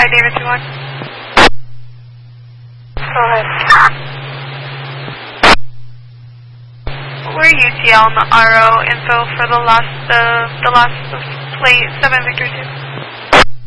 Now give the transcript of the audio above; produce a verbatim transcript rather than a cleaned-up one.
Hi, David two one. Go ahead. We're U T L on the R O info for the last, uh, the last plate, seven Victor two.